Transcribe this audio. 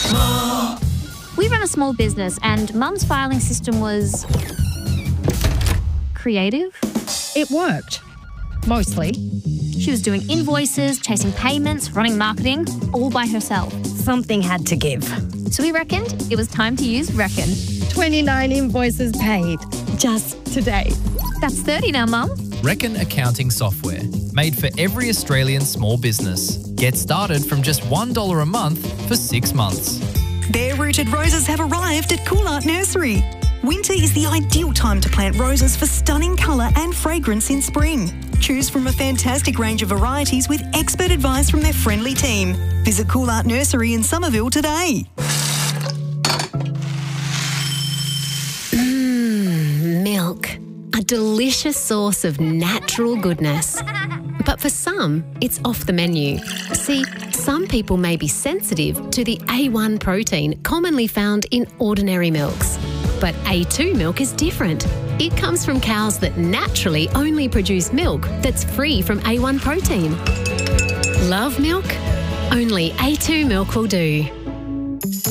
We run a small business and Mum's filing system was creative. It worked. Mostly. She was doing invoices, chasing payments, running marketing, all by herself. Something had to give. So we reckoned it was time to use Reckon. 29 invoices paid. Just today. That's 30 now, Mum. Reckon accounting software, made for every Australian small business. Get started from just $1 a month for 6 months. Bare rooted roses have arrived at Cool Art Nursery. Winter is the ideal time to plant roses for stunning colour and fragrance in spring. Choose from a fantastic range of varieties with expert advice from their friendly team. Visit Cool Art Nursery in Somerville today. Milk. A delicious source of natural goodness. But for some, it's off the menu. See, some people may be sensitive to the A1 protein commonly found in ordinary milks. But A2 milk is different. It comes from cows that naturally only produce milk that's free from A1 protein. Love milk? Only A2 milk will do.